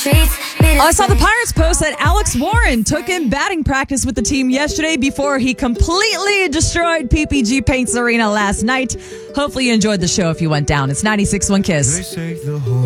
I saw the Pirates post that Alex Warren took in batting practice with the team yesterday before he completely destroyed PPG Paints Arena last night. Hopefully you enjoyed the show if you went down. It's 96.1 Kiss.